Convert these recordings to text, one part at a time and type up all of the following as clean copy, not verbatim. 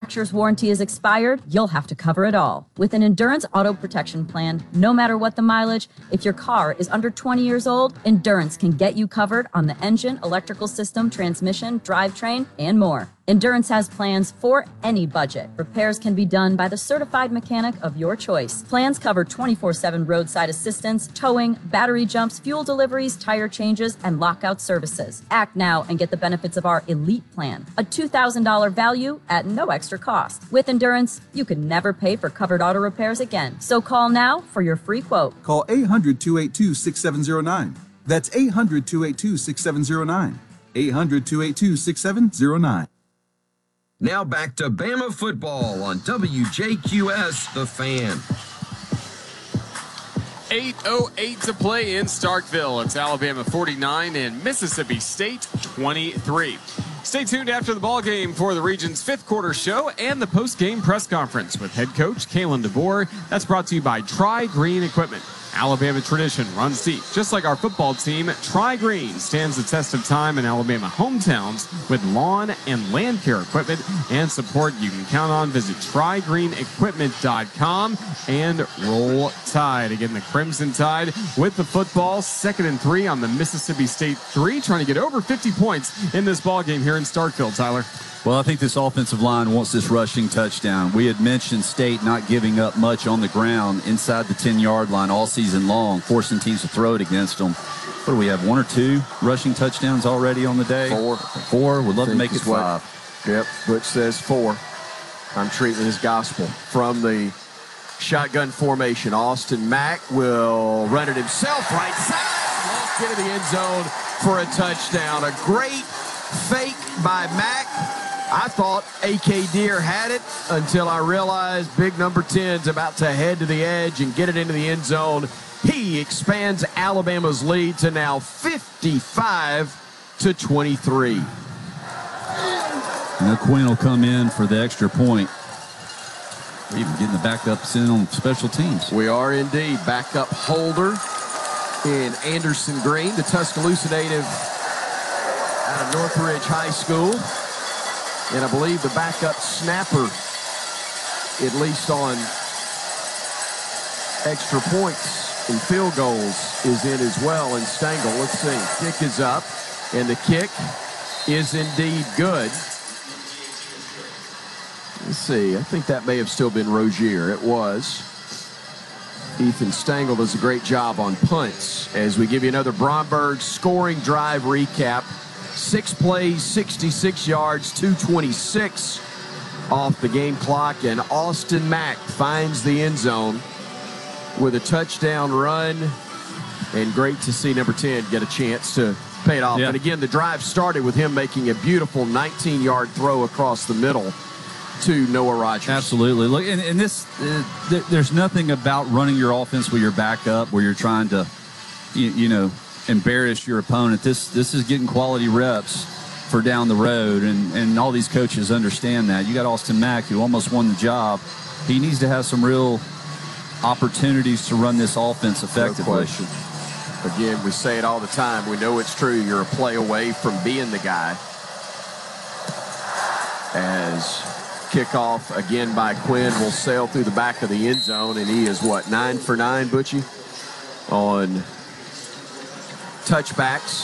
manufacturer's warranty is expired, you'll have to cover it all. With an Endurance Auto Protection Plan, no matter what the mileage, if your car is under 20 years old, Endurance can get you covered on the engine, electrical system, transmission, drivetrain, and more. Endurance has plans for any budget. Repairs can be done by the certified mechanic of your choice. Plans cover 24/7 roadside assistance, towing, battery jumps, fuel deliveries, tire changes, and lockout services. Act now and get the benefits of our Elite Plan, a $2,000 value at no extra cost. With Endurance, you can never pay for covered auto repairs again. So call now for your free quote. Call 800-282-6709. That's 800-282-6709. 800-282-6709. Now back to Bama football on WJQS, The Fan. 8:08 to play in Starkville. It's Alabama 49 and Mississippi State 23. Stay tuned after the ball game for the region's fifth quarter show and the post-game press conference with head coach Kalen DeBoer. That's brought to you by Tri-Green Equipment. Alabama tradition runs deep. Just like our football team, Tri-Green stands the test of time in Alabama hometowns with lawn and land care equipment and support you can count on. Visit TriGreenEquipment.com and roll Tide. Again, the Crimson Tide with the football, 2nd and 3 on the Mississippi State 3, trying to get over 50 points in this ball game here in Starkville, Tyler. Well, I think this offensive line wants this rushing touchdown. We had mentioned State not giving up much on the ground inside the 10-yard line all season long, forcing teams to throw it against them. What do we have, 1 or 2 rushing touchdowns already on the day? 4. We'd love to make it 5. Yep, Butch says 4. I'm treating it as gospel. From the shotgun formation, Austin Mack will run it himself right side. Walk into the end zone for a touchdown. A great fake by Mack. I thought A.K. Deer had it until I realized big number 10's about to head to the edge and get it into the end zone. He expands Alabama's lead to now 55-23. Now Quinn will come in for the extra point. We're even getting the backups in on special teams. We are indeed. Backup holder in Anderson Green, the Tuscaloosa native out of Northridge High School. And I believe the backup snapper, at least on extra points and field goals, is in as well. And Stengel, let's see, kick is up, and the kick is indeed good. Let's see, I think that may have still been Rozier. It was. Ethan Stengel does a great job on punts. As we give you another Bromberg scoring drive recap. 6 plays, 66 yards, 2:26 off the game clock, and Austin Mack finds the end zone with a touchdown run, and great to see number 10 get a chance to pay it off. Yeah. And again, the drive started with him making a beautiful 19-yard throw across the middle to Noah Rogers. Absolutely. Look, and this, there's nothing about running your offense with your backup where you're trying to, you know, embarrass your opponent. This is getting quality reps for down the road, and all these coaches understand that. You got Austin Mack, who almost won the job. He needs to have some real opportunities to run this offense effectively. No question. Again, we say it all the time. We know it's true. You're a play away from being the guy. As kickoff again by Quinn will sail through the back of the end zone, and he is what, 9 for 9, Butchie, on touchbacks.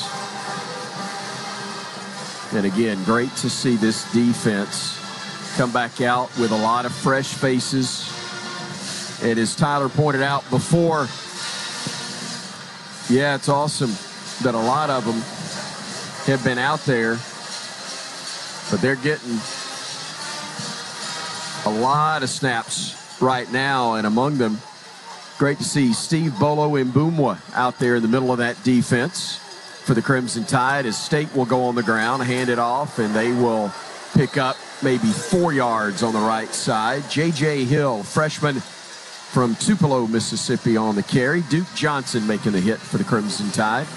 And again, great to see this defense come back out with a lot of fresh faces. And as Tyler pointed out before, yeah, it's awesome that a lot of them have been out there, but they're getting a lot of snaps right now, and among them, great to see Steve Bolo Mbumwa out there in the middle of that defense for the Crimson Tide, as State will go on the ground, hand it off, and they will pick up maybe 4 yards on the right side. J.J. Hill, freshman from Tupelo, Mississippi, on the carry. Duke Johnson making the hit for the Crimson Tide.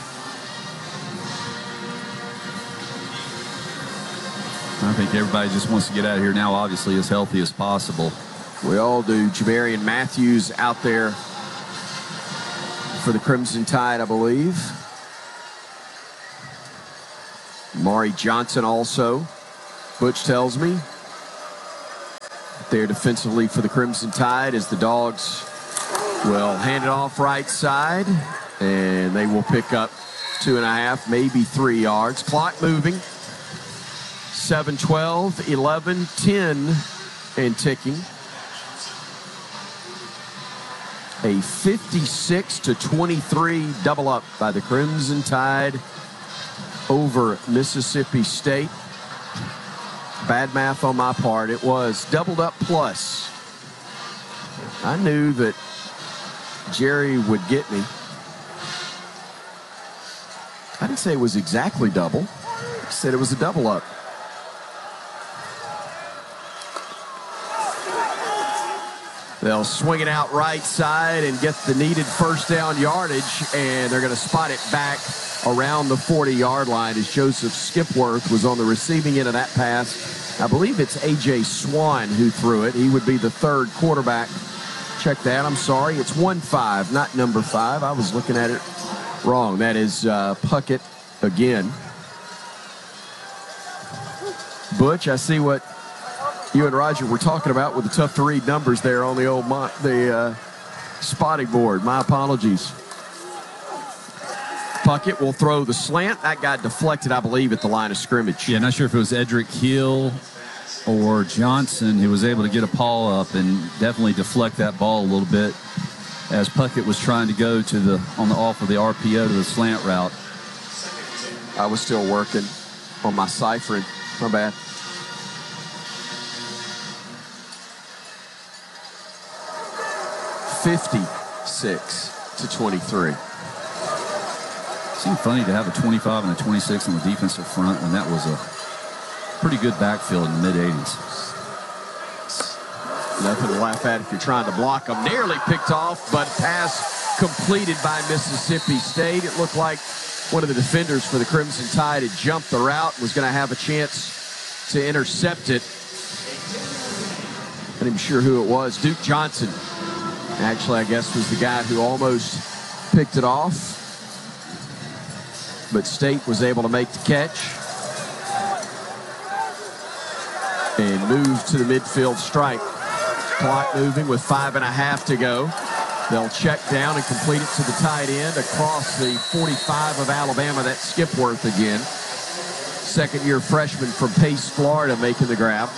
I think everybody just wants to get out of here now, obviously, as healthy as possible. We all do. Javarian Matthews out there for the Crimson Tide, I believe. Mari Johnson also, Butch tells me. there defensively for the Crimson Tide as the Dogs will hand it off right side, and they will pick up 2.5, maybe 3 yards. Clock moving. 7, 12, 11, 10, and ticking. A 56-23 double up by the Crimson Tide over Mississippi State. Bad math on my part. It was doubled up plus. I knew that Jerry would get me. I didn't say it was exactly double. I said it was a double up. They'll swing it out right side and get the needed first down yardage, and they're going to spot it back around the 40-yard line as Joseph Skipworth was on the receiving end of that pass. I believe it's A.J. Swan who threw it. He would be the third quarterback. Check that. I'm sorry. It's 1-5, not number 5. I was looking at it wrong. That is Puckett again. Butch, I see what you and Roger were talking about with the tough-to-read numbers there on the old spotting board. My apologies. Puckett will throw the slant. That got deflected, I believe, at the line of scrimmage. Yeah, not sure if it was Edric Hill or Johnson who was able to get a paw up and definitely deflect that ball a little bit as Puckett was trying to go to off of the RPO to the slant route. I was still working on my ciphering. My bad. (56-23). Seemed funny to have a 25 and a 26 on the defensive front when that was a pretty good backfield in the mid-'80s. Nothing to laugh at if you're trying to block them. Nearly picked off, but pass completed by Mississippi State. It looked like one of the defenders for the Crimson Tide had jumped the route and was going to have a chance to intercept it. Not even sure who it was. Duke Johnson, actually, I guess, was the guy who almost picked it off. But State was able to make the catch and move to the midfield stripe. Clock moving with 5.5 to go. They'll check down and complete it to the tight end across the 45 of Alabama. That's Skipworth again. Second-year freshman from Pace, Florida, making the grab.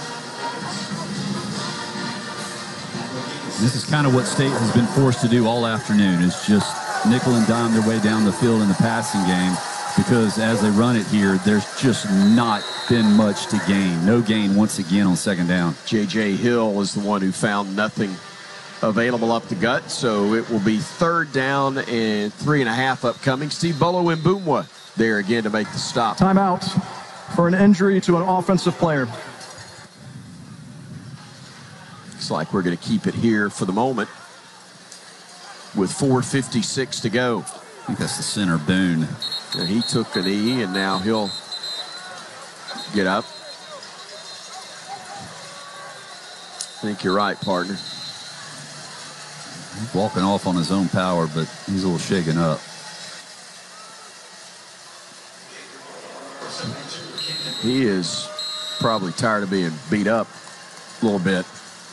This is kind of what State has been forced to do all afternoon, is just nickel and dime their way down the field in the passing game, because as they run it here, there's just not been much to gain. No gain once again on second down. J.J. Hill is the one who found nothing available up the gut, so it will be third down and 3.5 upcoming. Steve Bolo-Mbumwa there again to make the stop. Timeout for an injury to an offensive player. Looks like we're going to keep it here for the moment with 4:56 to go. I think that's the center, Boone. Yeah, he took a knee, and now he'll get up. I think you're right, partner. He's walking off on his own power, but he's a little shaken up. He is probably tired of being beat up a little bit.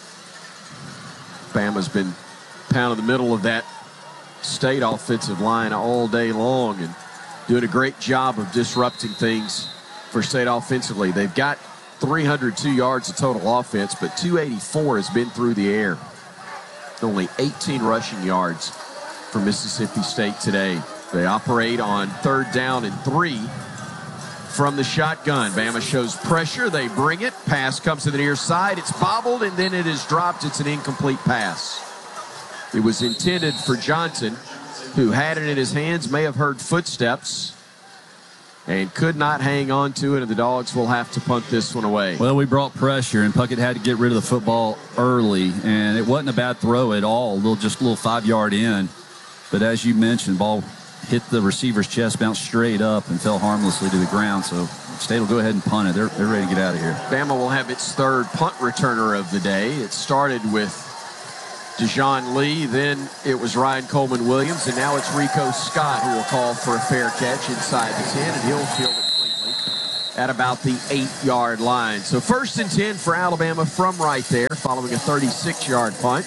Bama's been pounding the middle of that State offensive line all day long and doing a great job of disrupting things for State offensively. They've got 302 yards of total offense, but 284 has been through the air. Only 18 rushing yards for Mississippi State today. They operate on third down and 3 from the shotgun. Bama shows pressure. They bring it. Pass comes to the near side. It's bobbled, and then it is dropped. It's an incomplete pass. It was intended for Johnson, who had it in his hands, may have heard footsteps, and could not hang on to it, and the Dogs will have to punt this one away. Well, we brought pressure, and Puckett had to get rid of the football early, and it wasn't a bad throw at all, just a little 5-yard in. But as you mentioned, ball hit the receiver's chest, bounced straight up, and fell harmlessly to the ground. So State will go ahead and punt it. They're ready to get out of here. Bama will have its third punt returner of the day. It started with Dejon Lee, then it was Ryan Coleman-Williams, and now it's Rico Scott who will call for a fair catch inside the 10, and he'll field it cleanly at about the 8-yard line. So 1st and 10 for Alabama from right there, following a 36-yard punt.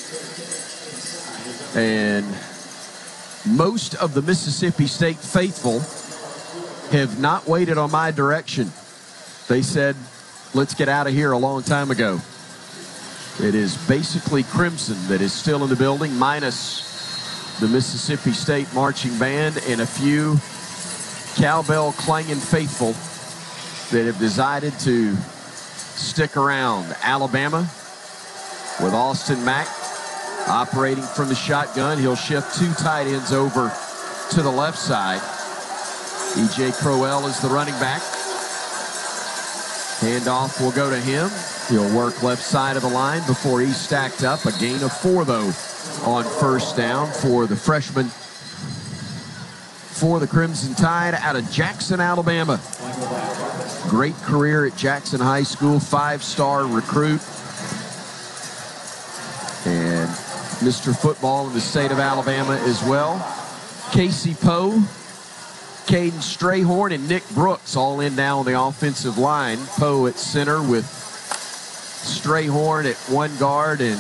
And most of the Mississippi State faithful have not waited on my direction. They said, let's get out of here a long time ago. It is basically Crimson that is still in the building, minus the Mississippi State marching band and a few cowbell clanging faithful that have decided to stick around. Alabama with Austin Mack operating from the shotgun. He'll shift 2 tight ends over to the left side. E.J. Crowell is the running back. Handoff will go to him. He'll work left side of the line before he's stacked up. A gain of 4, though, on 1st down for the freshman for the Crimson Tide out of Jackson, Alabama. Great career at Jackson High School, 5-star recruit. And Mr. Football in the state of Alabama as well. Casey Poe, Caden Strayhorn, and Nick Brooks all in now on the offensive line. Poe at center with Strayhorn at one guard and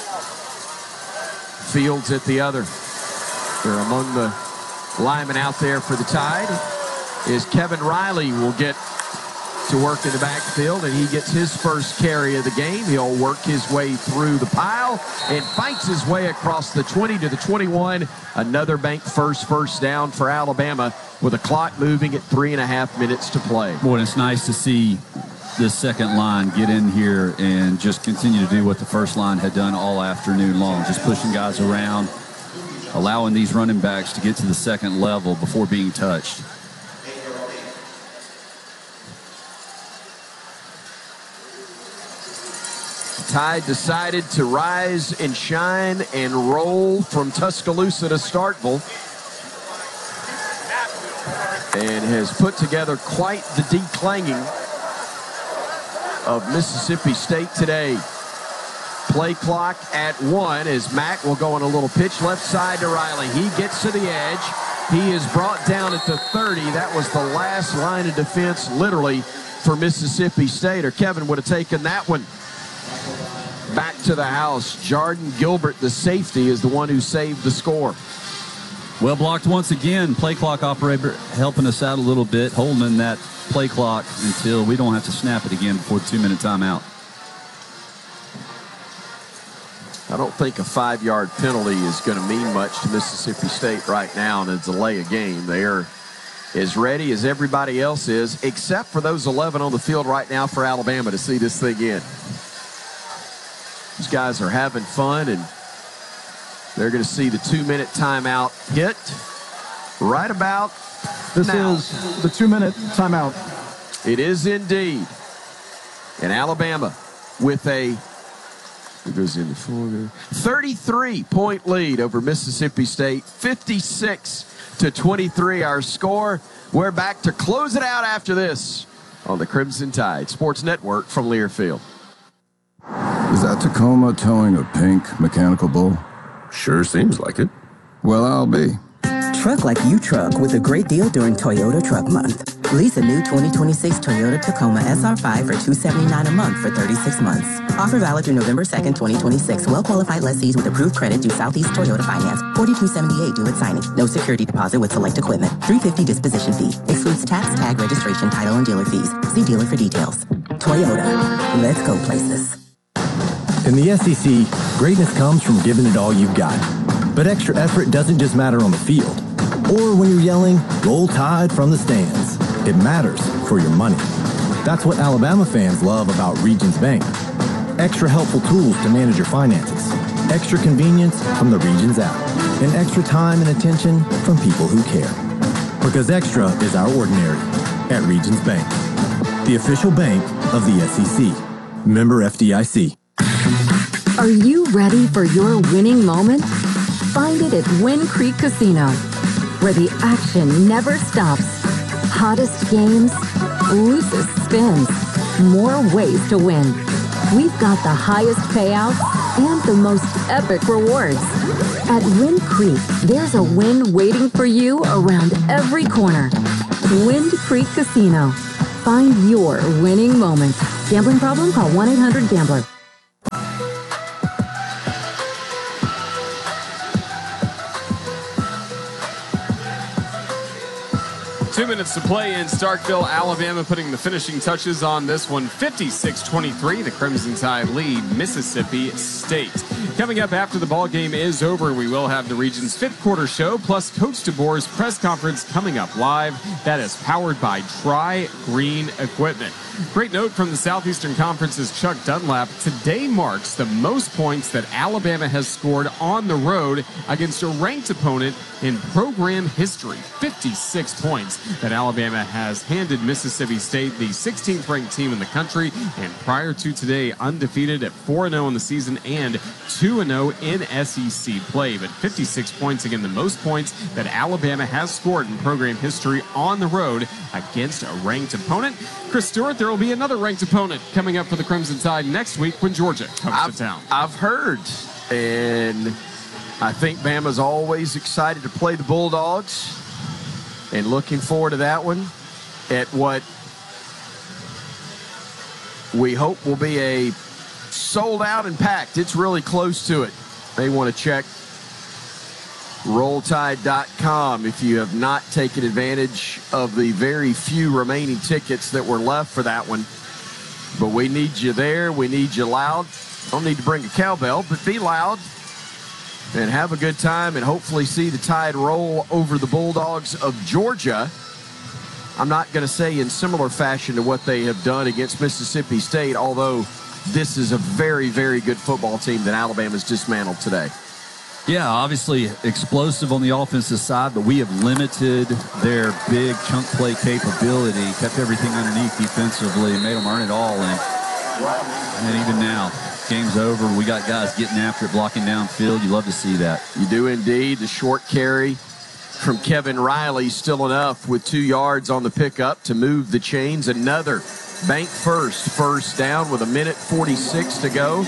Fields at the other. They're among the linemen out there for the Tide. Is Kevin Riley will get to work in the backfield, and he gets his first carry of the game. He'll work his way through the pile and fights his way across the 20 to the 21. Another bank first down for Alabama with the clock moving at 3.5 minutes to play. Boy, it's nice to see this second line get in here and just continue to do what the first line had done all afternoon long, just pushing guys around, allowing these running backs to get to the second level before being touched. Tide decided to rise and shine and roll from Tuscaloosa to Starkville, and has put together quite the declanging of Mississippi State today. Play clock at 1 as Mack will go on a little pitch left side to Riley. He gets to the edge. He is brought down at the 30. That was the last line of defense, literally, for Mississippi State, or Kevin would have taken that one back to the house. Jordan Gilbert, the safety, is the one who saved the score. Well blocked once again. Play clock operator helping us out a little bit, holding that play clock until we don't have to snap it again before the 2-minute timeout. I don't think a 5-yard penalty is going to mean much to Mississippi State right now in a delay of game. They are as ready as everybody else is, except for those 11 on the field right now for Alabama to see this thing in. These guys are having fun, and they're going to see the 2-minute timeout hit right about This now. is the 2-minute timeout. It is indeed. And Alabama with a 33-point lead over Mississippi State, 56-23 our score. We're back to close it out after this on the Crimson Tide Sports Network from Learfield. Is that Tacoma towing a pink mechanical bull? Sure seems like it. Well, I'll be. Truck like you truck with a great deal during Toyota Truck Month. Lease a new 2026 Toyota Tacoma SR5 for $279 a month for 36 months. Offer valid through November 2nd, 2026. Well-qualified lessees with approved credit due Southeast Toyota Finance. $42.78 due at signing. No security deposit with select equipment. $350 disposition fee. Excludes tax, tag, registration, title, and dealer fees. See dealer for details. Toyota. Let's go places. In the SEC, greatness comes from giving it all you've got. But extra effort doesn't just matter on the field. Or when you're yelling, "Roll Tide" from the stands. It matters for your money. That's what Alabama fans love about Regions Bank. Extra helpful tools to manage your finances. Extra convenience from the Regions app. And extra time and attention from people who care. Because extra is our ordinary at Regions Bank. The official bank of the SEC. Member FDIC. Are you ready for your winning moment? Find it at Wind Creek Casino, where the action never stops. Hottest games, loosest spins, more ways to win. We've got the highest payouts and the most epic rewards. At Wind Creek, there's a win waiting for you around every corner. Wind Creek Casino. Find your winning moment. Gambling problem? Call 1-800-GAMBLER. 2 minutes to play in Starkville, Alabama, putting the finishing touches on this one. 56-23, the Crimson Tide lead Mississippi State. Coming up after the ball game is over, we will have the region's fifth quarter show, plus Coach DeBoer's press conference coming up live. That is powered by Tri-Green Equipment. Great note from the Southeastern Conference's Chuck Dunlap. Today marks the most points that Alabama has scored on the road against a ranked opponent in program history. 56 points that Alabama has handed Mississippi State, the 16th ranked team in the country, and prior to today, undefeated at 4-0 in the season and 2-0 in SEC play. But 56 points, again, the most points that Alabama has scored in program history on the road against a ranked opponent. Chris Stewart, there will be another ranked opponent coming up for the Crimson Tide next week when Georgia comes to town. I've heard, and I think Bama's always excited to play the Bulldogs and looking forward to that one at what we hope will be a sold out and packed. It's really close to it. They want to check RollTide.com if you have not taken advantage of the very few remaining tickets that were left for that one. But we need you there. We need you loud. Don't need to bring a cowbell, but be loud and have a good time and hopefully see the Tide roll over the Bulldogs of Georgia. I'm not going to say in similar fashion to what they have done against Mississippi State, although this is a very, very good football team that Alabama's dismantled today. Yeah, obviously explosive on the offensive side, but we have limited their big chunk play capability, kept everything underneath defensively, made them earn it all. And even now, game's over. We got guys getting after it, blocking downfield. You love to see that. You do indeed. The short carry from Kevin Riley still enough with 2 yards on the pickup to move the chains. Another bank first down with 1:46 to go.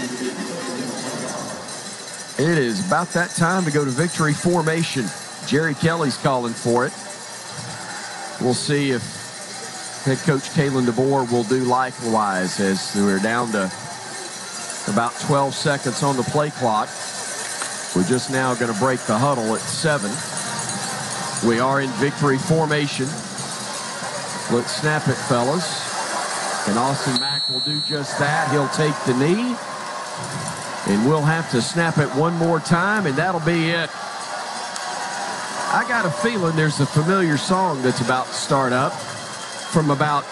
It is about that time to go to victory formation. Jerry Kelly's calling for it. We'll see if head coach Kalen DeBoer will do likewise as we're down to about 12 seconds on the play clock. We're just now going to break the huddle at 7. We are in victory formation. Let's snap it, fellas. And Austin Mack will do just that. He'll take the knee. And we'll have to snap it one more time, and that'll be it. I got a feeling there's a familiar song that's about to start up from about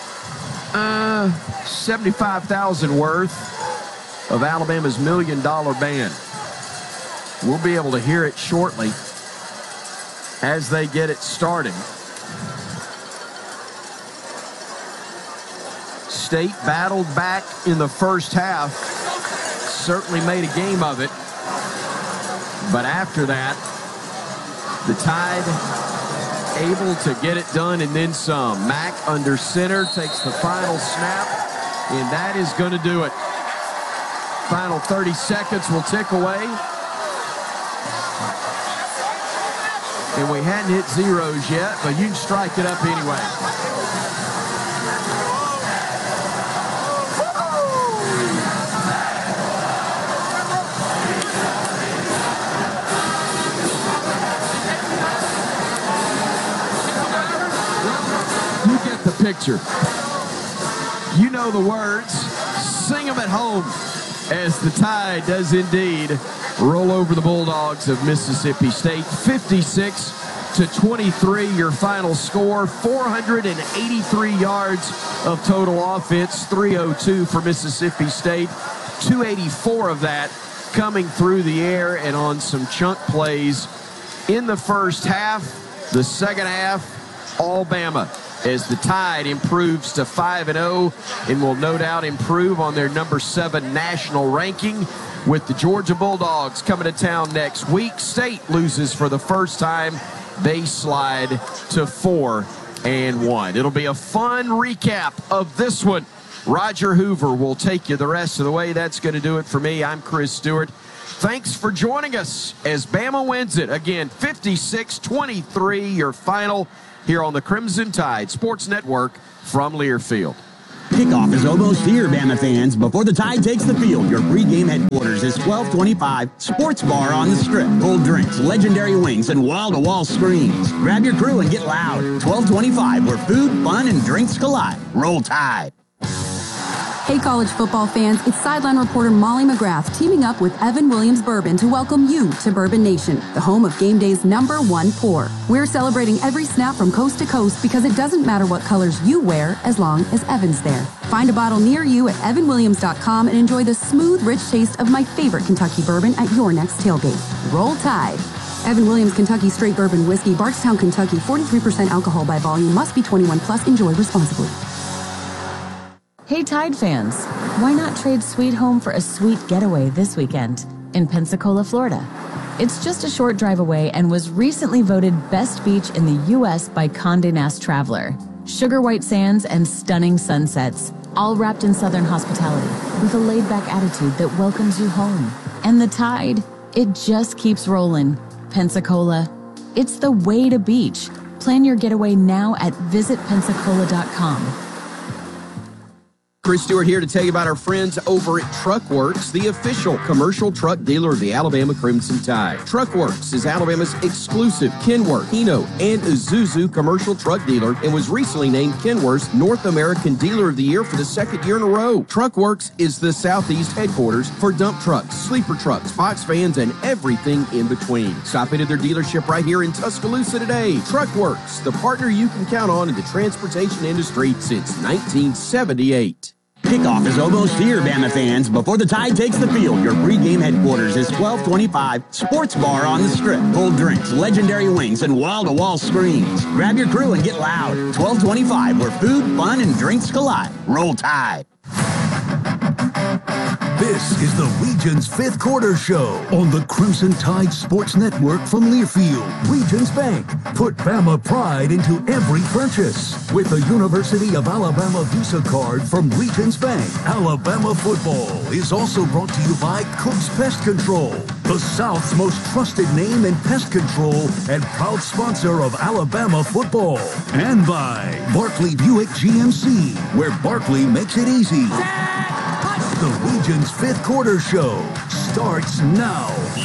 75,000 worth of Alabama's $1 Million Band. We'll be able to hear it shortly as they get it started. State battled back in the first half. Certainly made a game of it. But after that, the Tide able to get it done and then some. Mack under center takes the final snap, and that is going to do it. Final 30 seconds will tick away. And we hadn't hit zeros yet, but you can strike it up anyway. Picture. You know the words. Sing them at home as the Tide does indeed roll over the Bulldogs of Mississippi State. 56-23 your final score. 483 yards of total offense. 302 for Mississippi State. 284 of that coming through the air and on some chunk plays in the first half. The second half, all Bama, as the Tide improves to 5-0 and will no doubt improve on their number 7 national ranking with the Georgia Bulldogs coming to town next week. State loses for the first time. They slide to 4-1. It'll be a fun recap of this one. Roger Hoover will take you the rest of the way. That's going to do it for me. I'm Chris Stewart. Thanks for joining us as Bama wins it. Again, 56-23 your final here on the Crimson Tide Sports Network from Learfield. Kickoff is almost here, Bama fans. Before the Tide takes the field, your pregame headquarters is 1225 Sports Bar on the Strip. Cold drinks, legendary wings, and wall-to-wall screens. Grab your crew and get loud. 1225, where food, fun, and drinks collide. Roll Tide. Hey college football fans, it's sideline reporter Molly McGrath teaming up with Evan Williams Bourbon to welcome you to Bourbon Nation, the home of game day's #1 pour. We're celebrating every snap from coast to coast because it doesn't matter what colors you wear as long as Evan's there. Find a bottle near you at evanwilliams.com and enjoy the smooth, rich taste of my favorite Kentucky bourbon at your next tailgate. Roll Tide. Evan Williams Kentucky Straight Bourbon Whiskey, Bardstown, Kentucky, 43% alcohol by volume, must be 21 plus, enjoy responsibly. Hey Tide fans, why not trade Sweet Home for a sweet getaway this weekend in Pensacola, Florida? It's just a short drive away and was recently voted best beach in the U.S. by Condé Nast Traveler. Sugar white sands and stunning sunsets, all wrapped in Southern hospitality with a laid-back attitude that welcomes you home. And the Tide, it just keeps rolling. Pensacola, it's the way to beach. Plan your getaway now at visitpensacola.com. Chris Stewart here to tell you about our friends over at Truckworks, the official commercial truck dealer of the Alabama Crimson Tide. Truckworks is Alabama's exclusive Kenworth, Hino, and Isuzu commercial truck dealer and was recently named Kenworth's North American Dealer of the Year for the second year in a row. Truckworks is the Southeast headquarters for dump trucks, sleeper trucks, box vans, and everything in between. Stop into their dealership right here in Tuscaloosa today. Truckworks, the partner you can count on in the transportation industry since 1978. Kickoff is almost here, Bama fans. Before the Tide takes the field, your pregame headquarters is 1225 Sports Bar on the Strip. Cold drinks, legendary wings, and wall-to-wall screens. Grab your crew and get loud. 1225, where food, fun, and drinks collide. Roll Tide. This is the Regions' Fifth Quarter Show on the Crimson Tide Sports Network from Learfield. Regions Bank. Put Bama pride into every purchase. With the University of Alabama Visa card from Regions Bank. Alabama football is also brought to you by Cook's Pest Control, the South's most trusted name in pest control and proud sponsor of Alabama football. And by Barkley Buick GMC, where Barkley makes it easy. The Regions' Fifth Quarter Show starts now.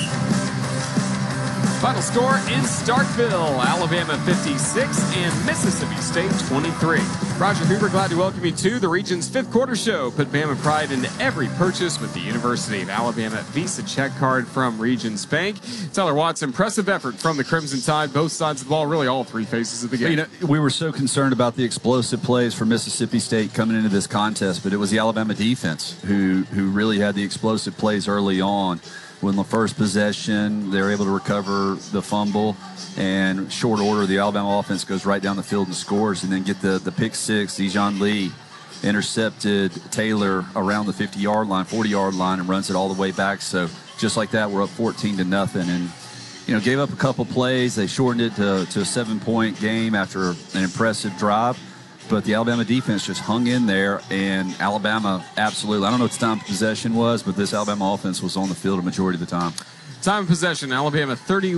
Final score in Starkville, Alabama 56 and Mississippi State 23. Roger Hoover, glad to welcome you to the Regions' Fifth Quarter Show. Put Bama pride into every purchase with the University of Alabama Visa check card from Regions Bank. Tyler Watts, impressive effort from the Crimson Tide, both sides of the ball, really all three phases of the game. You know, we were so concerned about the explosive plays for Mississippi State coming into this contest, but it was the Alabama defense who really had the explosive plays early on. When the first possession, they were able to recover the fumble, and short order, the Alabama offense goes right down the field and scores, and then get the pick six. Dijon Lee intercepted Taylor around the 50-yard line, 40-yard line, and runs it all the way back. So just like that, we're up 14-0, and gave up a couple plays. They shortened it to a 7-point game after an impressive drive. But the Alabama defense just hung in there, and Alabama absolutely, I don't know what the time of possession was, but this Alabama offense was on the field a majority of the time. Time of possession, Alabama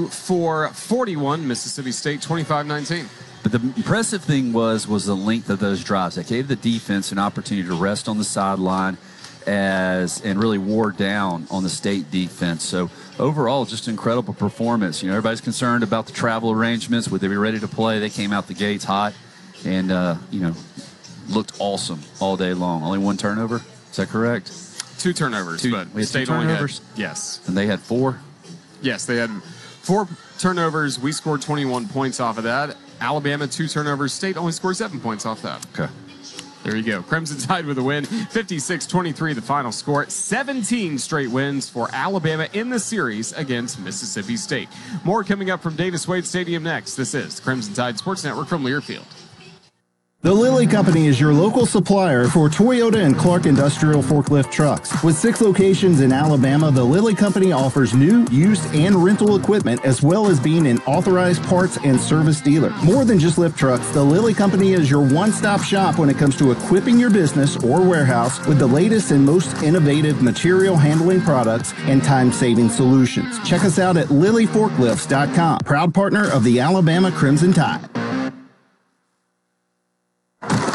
34-41, Mississippi State 25-19. But the impressive thing was the length of those drives. They gave the defense an opportunity to rest on the sideline and really wore down on the State defense. So overall, just incredible performance. Everybody's concerned about the travel arrangements. Would they be ready to play? They came out the gates hot. And, looked awesome all day long. Only one turnover. Is that correct? Two turnovers, but State only had, yes. And they had 4? Yes, they had 4 turnovers. We scored 21 points off of that. Alabama, 2 turnovers. State only scored 7 points off that. Okay. There you go. Crimson Tide with a win. 56-23 the final score. 17 straight wins for Alabama in the series against Mississippi State. More coming up from Davis Wade Stadium next. This is the Crimson Tide Sports Network from Learfield. The Lilly Company is your local supplier for Toyota and Clark Industrial forklift trucks. With 6 locations in Alabama, the Lilly Company offers new, used, and rental equipment, as well as being an authorized parts and service dealer. More than just lift trucks, the Lilly Company is your one-stop shop when it comes to equipping your business or warehouse with the latest and most innovative material handling products and time-saving solutions. Check us out at LillyForklifts.com, proud partner of the Alabama Crimson Tide.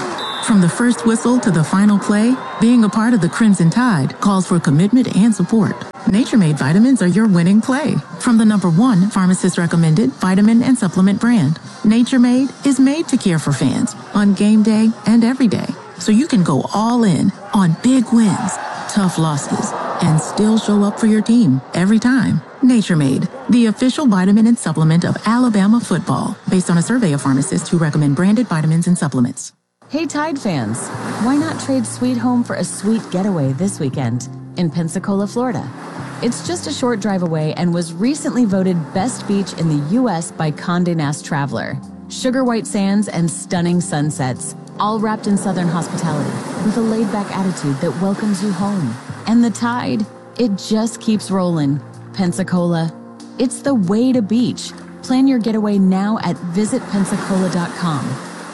From the first whistle to the final play, being a part of the Crimson Tide calls for commitment and support. Nature Made vitamins are your winning play. From the #1 pharmacist-recommended vitamin and supplement brand, Nature Made is made to care for fans on game day and every day. So you can go all in on big wins, tough losses, and still show up for your team every time. Nature Made, the official vitamin and supplement of Alabama football, based on a survey of pharmacists who recommend branded vitamins and supplements. Hey Tide fans, why not trade Sweet Home for a sweet getaway this weekend in Pensacola, Florida? It's just a short drive away and was recently voted best beach in the U.S. by Condé Nast Traveler. Sugar white sands and stunning sunsets, all wrapped in Southern hospitality with a laid-back attitude that welcomes you home. And the Tide, it just keeps rolling. Pensacola, it's the way to beach. Plan your getaway now at visitpensacola.com.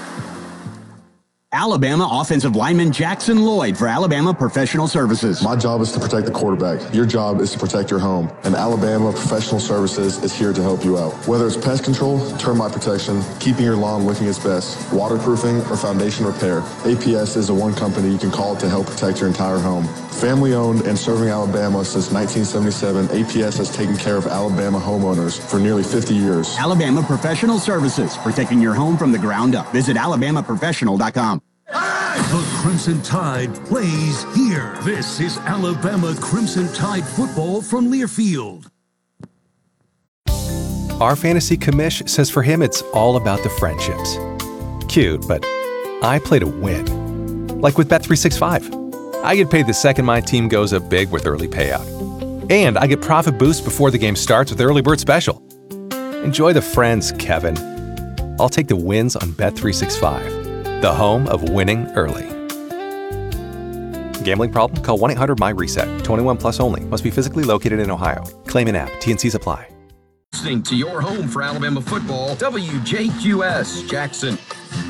Alabama offensive lineman Jackson Lloyd for Alabama Professional Services. My job is to protect the quarterback. Your job is to protect your home. And Alabama Professional Services is here to help you out. Whether it's pest control, termite protection, keeping your lawn looking its best, waterproofing, or foundation repair, APS is the one company you can call to help protect your entire home. Family owned and serving Alabama since 1977, APS has taken care of Alabama homeowners for nearly 50 years. Alabama Professional Services, protecting your home from the ground up. Visit alabamaprofessional.com. The Crimson Tide plays here. This is Alabama Crimson Tide football from Learfield. Our fantasy commish says for him it's all about the friendships. Cute, but I play to win. Like with Bet365. I get paid the second my team goes up big with early payout. And I get profit boost before the game starts with Early Bird Special. Enjoy the friends, Kevin. I'll take the wins on Bet365, the home of winning early. Gambling problem? Call 1-800-MY-RESET. 21 plus only. Must be physically located in Ohio. Claim an app. T&Cs apply. Listening to your home for Alabama football, WJQS Jackson.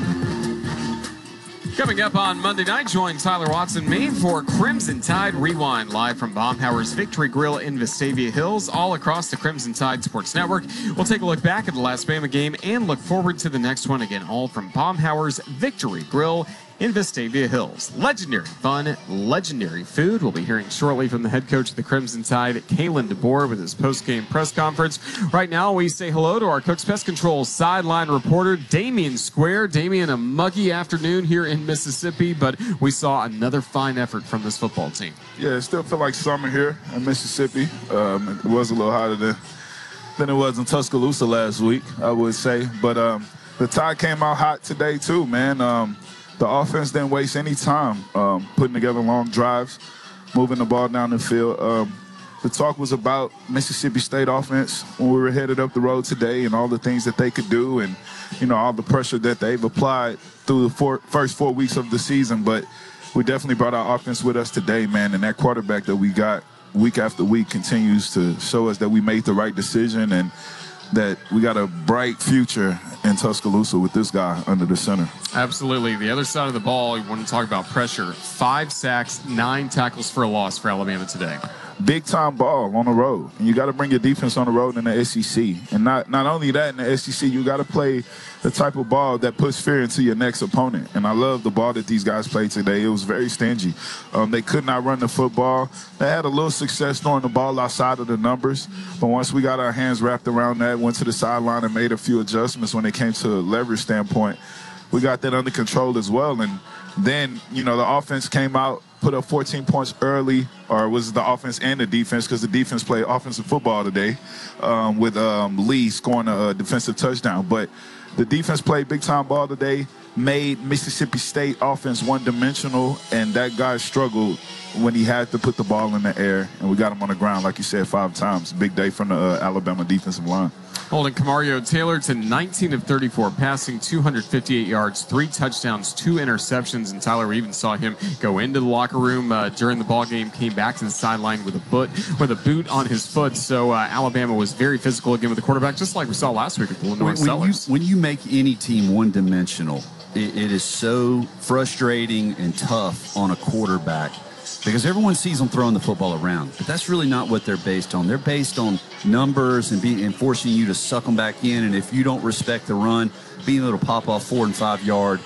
Coming up on Monday night, join Tyler Watson Maine for Crimson Tide Rewind, live from Baumhower's Victory Grill in Vestavia Hills, all across the Crimson Tide Sports Network. We'll take a look back at the last Bama game and look forward to the next one, again, all from Baumhower's Victory Grill in Vestavia Hills. Legendary fun, legendary food. We'll be hearing shortly from the head coach of the Crimson Tide, Kalen DeBoer, with his post-game press conference. Right now, we say hello to our Cook's Pest Control sideline reporter, Damian Square. Damian, a muggy afternoon here in Mississippi, but we saw another fine effort from this football team. Yeah, it still feel like summer here in Mississippi. It was a little hotter than it was in Tuscaloosa last week, I would say. But the Tide came out hot today, too, man. The offense didn't waste any time putting together long drives, moving the ball down the field. The talk was about Mississippi State offense when we were headed up the road today and all the things that they could do and, you know, all the pressure that they've applied through the first 4 weeks of the season. But we definitely brought our offense with us today, man, and that quarterback that we got week after week continues to show us that we made the right decision and that we got a bright future in Tuscaloosa with this guy under the center. Absolutely. The other side of the ball, you want to talk about pressure. 5 sacks, 9 tackles for a loss for Alabama today. Big-time ball on the road. And you got to bring your defense on the road in the SEC. And not only that, in the SEC, you got to play the type of ball that puts fear into your next opponent. And I love the ball that these guys played today. It was very stingy. They could not run the football. They had a little success throwing the ball outside of the numbers. But once we got our hands wrapped around that, went to the sideline and made a few adjustments when it came to a leverage standpoint, we got that under control as well. And then, you know, the offense came out, put up 14 points early, or was it the offense and the defense, because the defense played offensive football today with Lee scoring a defensive touchdown. But the defense played big-time ball today, made Mississippi State offense one-dimensional, and that guy struggled when he had to put the ball in the air, and we got him on the ground, like you said, 5 times. Big day from the Alabama defensive line. Holding Kamario Taylor to 19 of 34 passing, 258 yards, 3 touchdowns, 2 interceptions. And Tyler, we even saw him go into the locker room during the ball game, came back to the sideline with a boot on his foot. So Alabama was very physical again with the quarterback, just like we saw last week at the Illinois Sellers. When you make any team one-dimensional, it is so frustrating and tough on a quarterback, because everyone sees them throwing the football around. But that's really not what they're based on. They're based on numbers and forcing you to suck them back in. And if you don't respect the run, being able to pop off 4- and 5-yard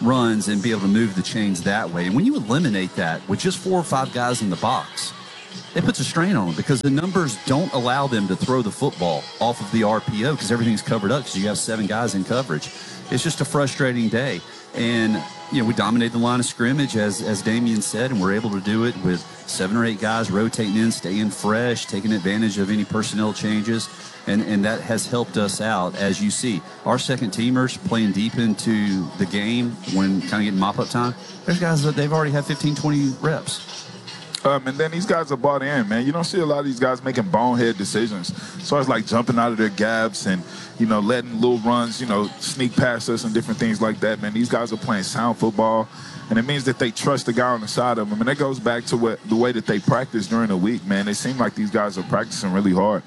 runs and be able to move the chains that way. And when you eliminate that with just 4 or 5 guys in the box, it puts a strain on them because the numbers don't allow them to throw the football off of the RPO because everything's covered up because you have 7 guys in coverage. It's just a frustrating day. And, we dominate the line of scrimmage, as Damian said, and we're able to do it with 7 or 8 guys rotating in, staying fresh, taking advantage of any personnel changes. And that has helped us out, as you see. Our second teamers playing deep into the game when kind of getting mop-up time. There's guys that they've already had 15, 20 reps. And then these guys are bought in, man. You don't see a lot of these guys making bonehead decisions. So it's like jumping out of their gaps and, letting little runs, sneak past us and different things like that, man. These guys are playing sound football, and it means that they trust the guy on the side of them. And that goes back to the way that they practice during the week, man. It seems like these guys are practicing really hard.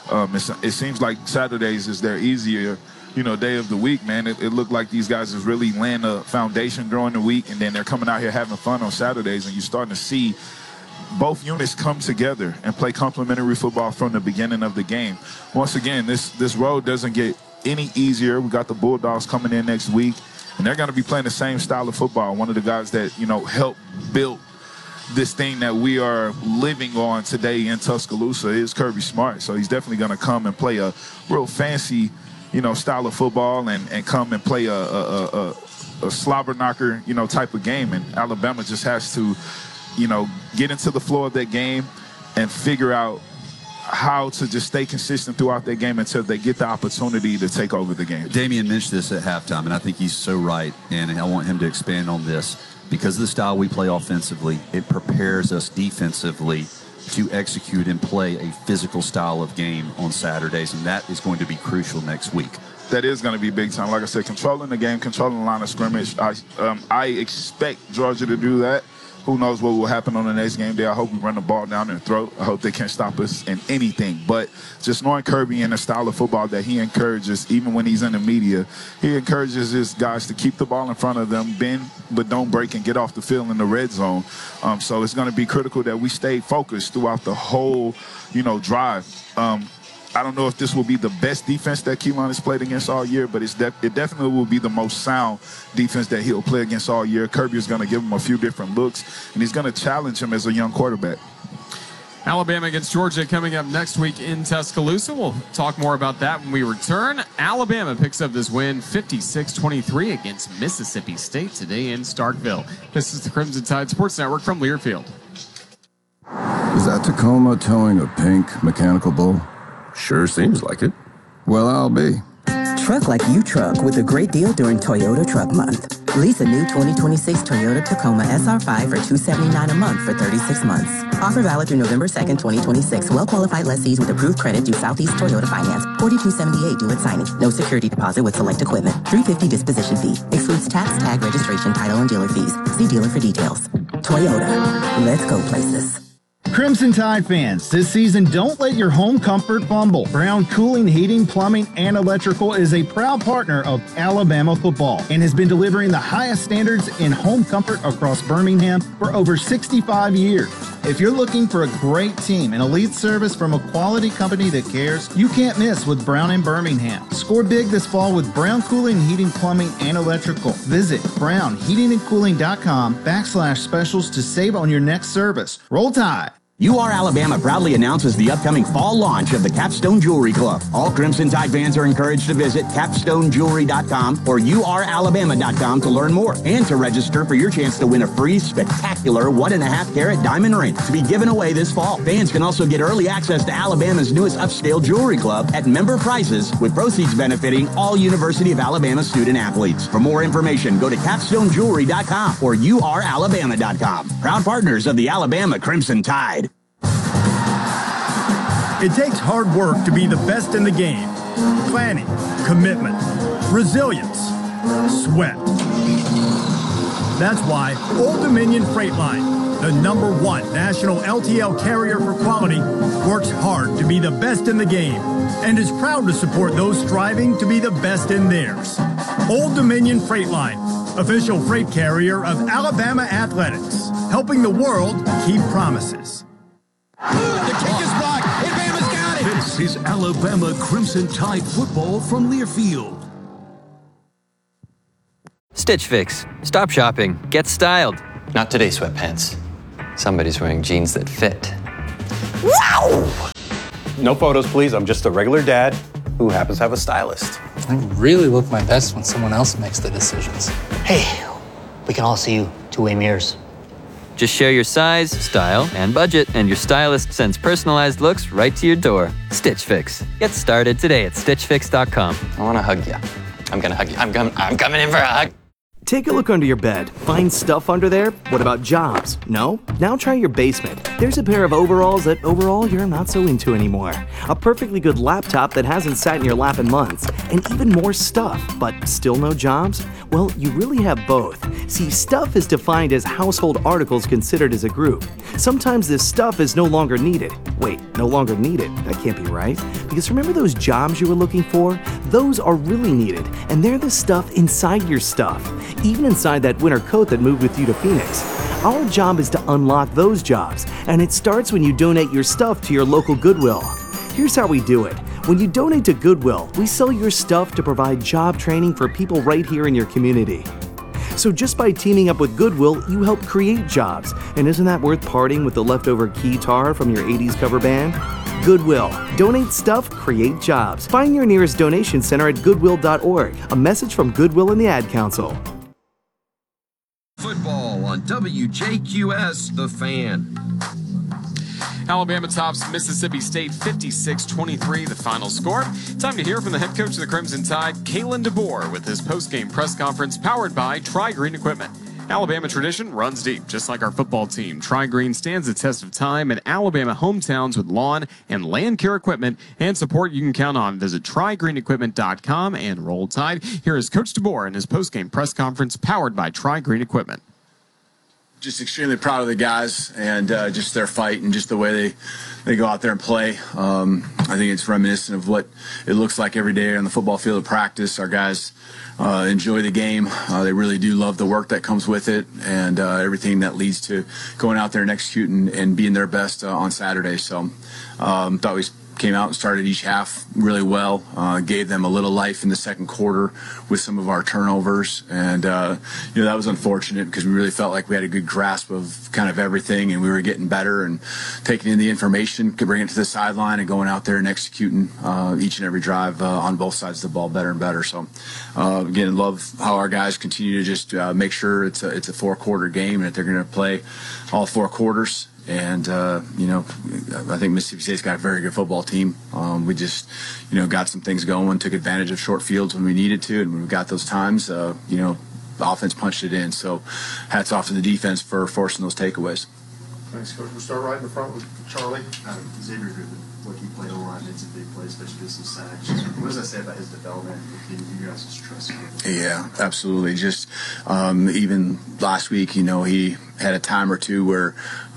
It seems like Saturdays is their easier, day of the week, man. It looked like these guys is really laying a foundation during the week, and then they're coming out here having fun on Saturdays, and you're starting to see both units come together and play complementary football from the beginning of the game. Once again, this road doesn't get any easier. We got the Bulldogs coming in next week, and they're going to be playing the same style of football. One of the guys that, helped build this thing that we are living on today in Tuscaloosa is Kirby Smart. So he's definitely going to come and play a real fancy, style of football and come and play a slobber knocker, type of game. And Alabama just has to, get into the flow of that game and figure out how to just stay consistent throughout that game until they get the opportunity to take over the game. Damian mentioned this at halftime, and I think he's so right, and I want him to expand on this. Because of the style we play offensively, it prepares us defensively to execute and play a physical style of game on Saturdays, and that is going to be crucial next week. That is going to be big time. Like I said, controlling the game, controlling the line of scrimmage. I expect Georgia to do that. Who knows what will happen on the next game day. I hope we run the ball down their throat. I hope they can't stop us in anything. But just knowing Kirby and the style of football that he encourages, even when he's in the media, he encourages his guys to keep the ball in front of them, bend but don't break, and get off the field in the red zone. So it's going to be critical that we stay focused throughout the whole, drive. I don't know if this will be the best defense that Keelan has played against all year, but it definitely will be the most sound defense that he'll play against all year. Kirby is going to give him a few different looks, and he's going to challenge him as a young quarterback. Alabama against Georgia coming up next week in Tuscaloosa. We'll talk more about that when we return. Alabama picks up this win 56-23 against Mississippi State today in Starkville. This is the Crimson Tide Sports Network from Learfield. Is that Tacoma towing a pink mechanical bull? Sure seems like it. Well, I'll be. Truck like you truck with a great deal during Toyota Truck Month. Lease a new 2026 Toyota Tacoma SR5 for $279 a month for 36 months. Offer valid through November 2nd, 2026. Well-qualified lessees with approved credit due Southeast Toyota Finance. $42.78 due at signing. No security deposit with select equipment. $350 disposition fee. Excludes tax, tag, registration, title, and dealer fees. See dealer for details. Toyota. Let's go places. Crimson Tide fans, this season don't let your home comfort fumble. Brown Cooling, Heating, Plumbing, and Electrical is a proud partner of Alabama football and has been delivering the highest standards in home comfort across Birmingham for over 65 years. If you're looking for a great team and elite service from a quality company that cares, you can't miss with Brown in Birmingham. Score big this fall with Brown Cooling, Heating, Plumbing, and Electrical. Visit brownheatingandcooling.com/specials to save on your next service. Roll Tide. UR Alabama proudly announces the upcoming fall launch of the Capstone Jewelry Club. All Crimson Tide fans are encouraged to visit capstonejewelry.com or uralabama.com to learn more and to register for your chance to win a free spectacular 1.5 carat diamond ring to be given away this fall. Fans can also get early access to Alabama's newest upscale jewelry club at member prices, with proceeds benefiting all University of Alabama student athletes. For more information, go to capstonejewelry.com or uralabama.com. Proud partners of the Alabama Crimson Tide. It takes hard work to be the best in the game. Planning, commitment, resilience, sweat. That's why Old Dominion Freight Line, the #1 national LTL carrier for quality, works hard to be the best in the game and is proud to support those striving to be the best in theirs. Old Dominion Freight Line, official freight carrier of Alabama Athletics, helping the world keep promises. The kick is blocked. Alabama's got it. This is Alabama Crimson Tide football from Learfield. Stitch Fix. Stop shopping. Get styled. Not today, sweatpants. Somebody's wearing jeans that fit. Wow! No photos, please. I'm just a regular dad who happens to have a stylist. I really look my best when someone else makes the decisions. Hey, we can all see you two-way mirrors. Just share your size, style, and budget, and your stylist sends personalized looks right to your door. Stitch Fix. Get started today at StitchFix.com. I want to hug you. I'm going to hug you. I'm coming in for a hug. Take a look under your bed. Find stuff under there? What about jobs? No? Now try your basement. There's a pair of overalls that overall you're not so into anymore. A perfectly good laptop that hasn't sat in your lap in months. And even more stuff, but still no jobs? Well, you really have both. See, stuff is defined as household articles considered as a group. Sometimes this stuff is no longer needed. Wait, no longer needed? That can't be right. Because remember those jobs you were looking for? Those are really needed, and they're the stuff inside your stuff. Even inside that winter coat that moved with you to Phoenix. Our job is to unlock those jobs, and it starts when you donate your stuff to your local Goodwill. Here's how we do it. When you donate to Goodwill, we sell your stuff to provide job training for people right here in your community. So just by teaming up with Goodwill, you help create jobs. And isn't that worth parting with the leftover keytar from your 80s cover band? Goodwill. Donate stuff, create jobs. Find your nearest donation center at goodwill.org. A message from Goodwill and the Ad Council. Football on WJQS, The Fan. Alabama tops Mississippi State 56-23, the final score. Time to hear from the head coach of the Crimson Tide, Kalen DeBoer, with his post-game press conference powered by Tri-Green Equipment. Alabama tradition runs deep, just like our football team. Tri-Green stands the test of time in Alabama hometowns with lawn and land care equipment and support you can count on. Visit TriGreenEquipment.com and Roll Tide. Here is Coach DeBoer in his post-game press conference powered by Tri-Green Equipment. Just extremely proud of the guys and just their fight and just the way they go out there and play. I think it's reminiscent of what it looks like every day on the football field of practice. Our guys enjoy the game. They really do love the work that comes with it and everything that leads to going out there and executing and being their best on Saturday. So thought we came out and started each half really well, gave them a little life in the second quarter with some of our turnovers. And, that was unfortunate because we really felt like we had a good grasp of kind of everything and we were getting better and taking in the information, could bring it to the sideline and going out there and executing each and every drive on both sides of the ball better and better. So, again, love how our guys continue to just make sure it's a four-quarter game and that they're going to play all four quarters. And, I think Mississippi State's got a very good football team. We just, got some things going, took advantage of short fields when we needed to, and when we got those times, the offense punched it in. So hats off to the defense for forcing those takeaways. Thanks, Coach. We'll start right in the front with Charlie. Xavier Griffin, what he played online, made some big plays, especially some sacks. What does that say about his development and you guys' trust? Yeah, absolutely. Just even last week, he had a time or two where,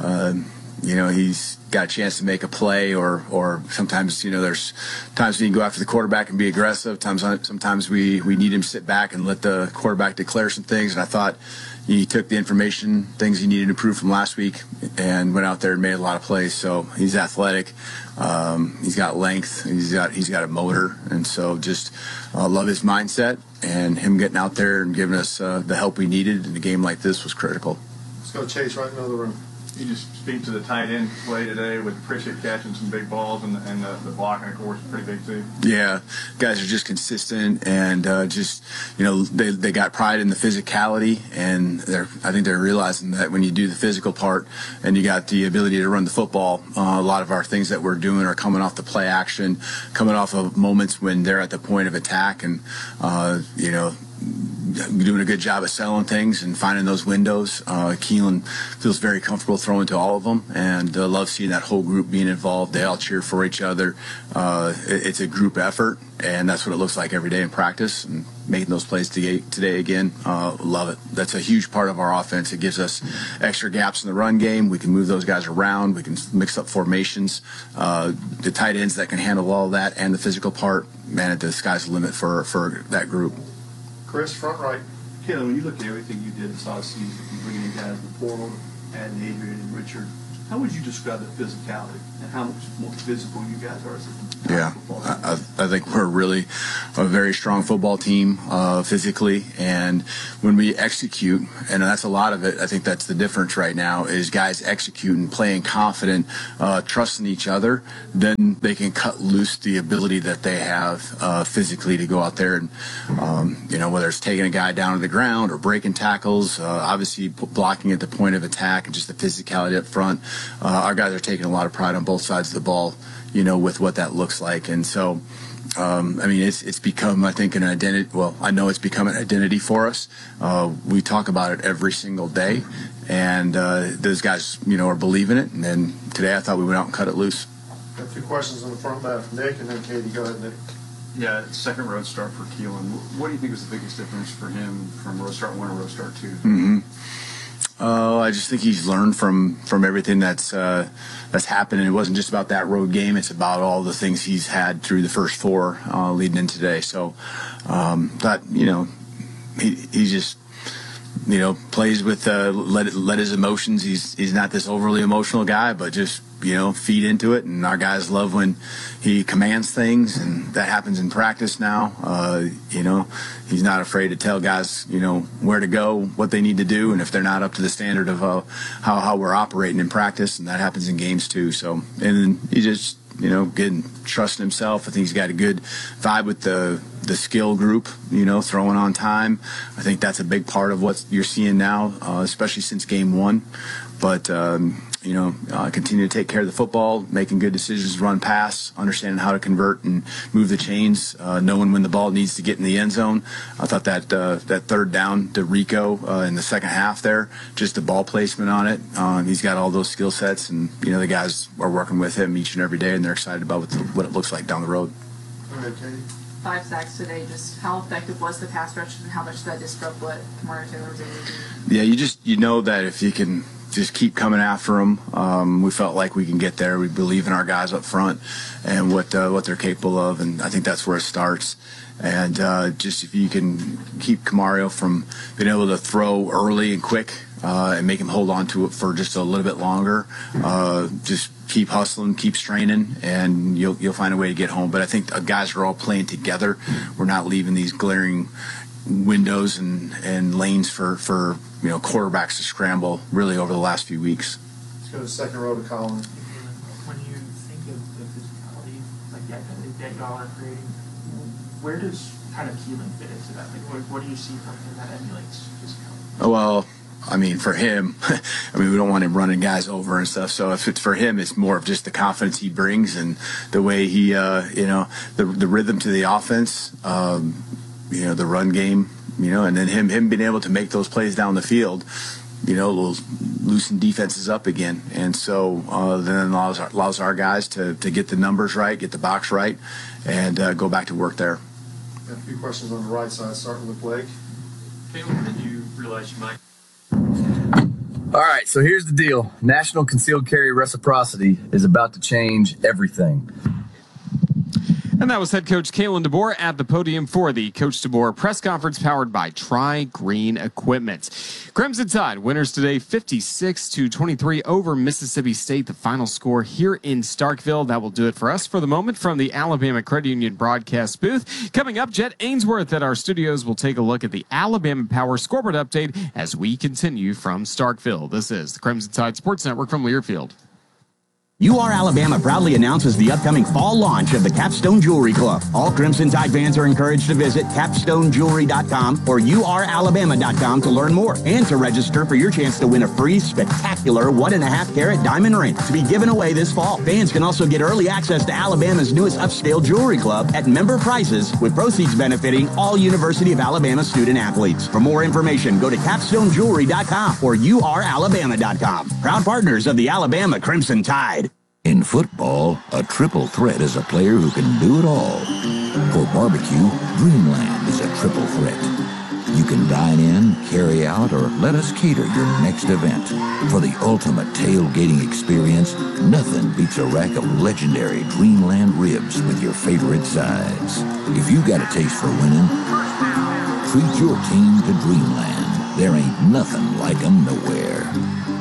he's got a chance to make a play or sometimes, there's times we can go after the quarterback and be aggressive. Sometimes we need him to sit back and let the quarterback declare some things. And I thought he took the information, things he needed to improve from last week and went out there and made a lot of plays. So he's athletic. He's got length. He's got a motor. And so just love his mindset and him getting out there and giving us the help we needed in a game like this was critical. Let's go Chase right in the other room. You just speak to the tight end play today with Pritchett catching some big balls and the blocking, of course, pretty big too. Yeah, guys are just consistent and they got pride in the physicality and I think they're realizing that when you do the physical part and you got the ability to run the football, a lot of our things that we're doing are coming off the play action, coming off of moments when they're at the point of attack and doing a good job of selling things and finding those windows. Keelan feels very comfortable throwing to all of them and love seeing that whole group being involved. They all cheer for each other. It's a group effort, and that's what it looks like every day in practice. And making those plays today again, love it. That's a huge part of our offense. It gives us extra gaps in the run game. We can move those guys around. We can mix up formations. The tight ends that can handle all that and the physical part, man, the sky's the limit for that group. Chris, front right. Kayla, when you look at everything you did this offseason, you bringing in guys in the portal, adding Adrian and Richard, How would you describe the physicality and how much more physical you guys are as a Yeah, I think we're really a very strong football team physically, and when we execute, and that's a lot of it, I think that's the difference right now, is guys executing, playing confident, trusting each other, then they can cut loose the ability that they have physically to go out there and, whether it's taking a guy down to the ground or breaking tackles, obviously blocking at the point of attack and just the physicality up front. Our guys are taking a lot of pride on both sides of the ball, with what that looks like. And so, it's become, I think, an identity. Well, I know it's become an identity for us. We talk about it every single day, and those guys, are believing it. And then today I thought we went out and cut it loose. Got a few questions on the front left. Nick, and then Katie. Go ahead, Nick. Yeah, second road start for Keelan. What do you think was the biggest difference for him from road start 1 to road start 2? Mm-hmm. I just think he's learned from everything that's happened. And it wasn't just about that road game. It's about all the things he's had through the first 4 leading in today. So he just plays with let his emotions. He's not this overly emotional guy, but just feed into it. And our guys love when he commands things, and that happens in practice now. He's not afraid to tell guys where to go, what they need to do, and if they're not up to the standard of how we're operating in practice, and that happens in games too. So, and then he just getting trust in himself. I think he's got a good vibe with the skill group, throwing on time. I think that's a big part of what you're seeing now, especially since game 1. But, continue to take care of the football, making good decisions, run pass, understanding how to convert and move the chains, knowing when the ball needs to get in the end zone. I thought that third down to Rico in the second half there, just the ball placement on it. He's got all those skill sets, and, the guys are working with him each and every day, and they're excited about what it looks like down the road. Go ahead, Katie. 5 sacks today. Just how effective was the pass rush, and how much did that disrupt what Kamari Taylor was able to do? Yeah, you know that if you can just keep coming after them, we felt like we can get there. We believe in our guys up front and what they're capable of, and I think that's where it starts. And just if you can keep Kamario from being able to throw early and quick and make him hold on to it for just a little bit longer, just keep hustling, keep straining, and you'll find a way to get home. But I think guys are all playing together. We're not leaving these glaring windows and lanes for quarterbacks to scramble really over the last few weeks. Let's go to the second row to Colin. When you think of the physicality that y'all are creating, where does kind of Keelan fit into that? What do you see from him that emulates physicality? Well, for him, we don't want him running guys over and stuff. So if it's for him, it's more of just the confidence he brings and the way he, the rhythm to the offense, the run game, and then him being able to make those plays down the field, will loosen defenses up again. And so then allows our guys to get the numbers right, get the box right, and go back to work there. Got a few questions on the right side, starting with Blake. When did you realize you might? All right, so here's the deal. National Concealed Carry Reciprocity is about to change everything. And that was head coach Kalen DeBoer at the podium for the Coach DeBoer press conference powered by Tri-Green Equipment. Crimson Tide winners today 56-23 over Mississippi State. The final score here in Starkville. That will do it for us for the moment from the Alabama Credit Union broadcast booth. Coming up, Jet Ainsworth at our studios will take a look at the Alabama Power scoreboard update as we continue from Starkville. This is the Crimson Tide Sports Network from Learfield. UR Alabama proudly announces the upcoming fall launch of the Capstone Jewelry Club. All Crimson Tide fans are encouraged to visit capstonejewelry.com or uralabama.com to learn more and to register for your chance to win a free, spectacular 1.5-carat diamond ring to be given away this fall. Fans can also get early access to Alabama's newest upscale jewelry club at member prices, with proceeds benefiting all University of Alabama student athletes. For more information, go to capstonejewelry.com or uralabama.com. Proud partners of the Alabama Crimson Tide. In football, a triple threat is a player who can do it all. For barbecue, Dreamland is a triple threat. You can dine in, carry out, or let us cater your next event. For the ultimate tailgating experience, nothing beats a rack of legendary Dreamland ribs with your favorite sides. If you got a taste for winning, treat your team to Dreamland. There ain't nothing like 'em nowhere.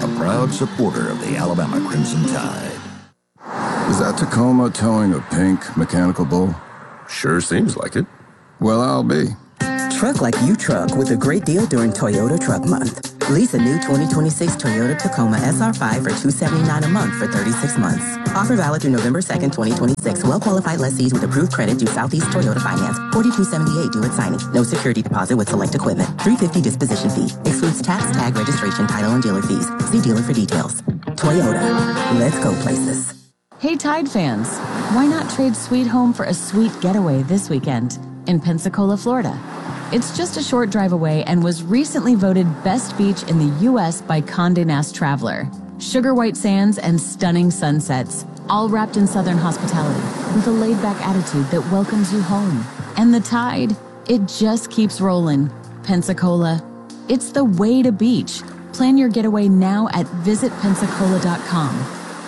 a proud supporter of the Alabama Crimson Tide. Is that Tacoma towing a pink mechanical bull? Sure seems like it. Well, I'll be. Truck like you truck with a great deal during Toyota Truck Month. Lease a new 2026 Toyota Tacoma SR5 for $279 a month for 36 months. Offer valid through November 2nd, 2026. Well-qualified lessees with approved credit due Southeast Toyota Finance. $42.78 due at signing. No security deposit with select equipment. $350 disposition fee. Excludes tax, tag, registration, title, and dealer fees. See dealer for details. Toyota. Let's go places. Hey Tide fans, why not trade Sweet Home for a sweet getaway this weekend in Pensacola, Florida? It's just a short drive away and was recently voted best beach in the U.S. by Condé Nast Traveler. Sugar white sands and stunning sunsets, all wrapped in Southern hospitality with a laid-back attitude that welcomes you home. And the Tide, it just keeps rolling. Pensacola, it's the way to beach. Plan your getaway now at visitpensacola.com.